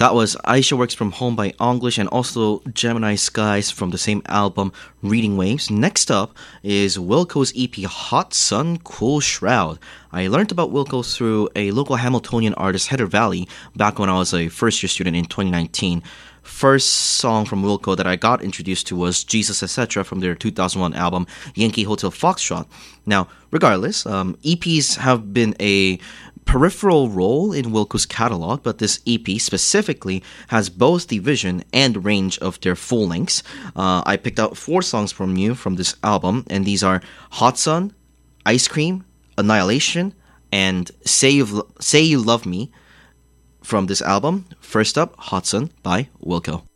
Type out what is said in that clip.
That was Aisha Works from Home by English and also Gemini Skies from the same album, Reading Waves. Next up is Wilco's EP Hot Sun, Cool Shroud. I learned about Wilco through a local Hamiltonian artist, Heather Valley, back when I was a first-year student in 2019. First song from Wilco that I got introduced to was Jesus Etc. from their 2001 album, Yankee Hotel Foxtrot. Now, regardless, EPs have been a peripheral role in Wilco's catalog, but this EP specifically has both the vision and range of their full lengths. I picked out 4 songs from this album, and these are Hot Sun, Ice Cream, Annihilation, and Say You Love Me from this album. First up, Hot Sun by Wilco.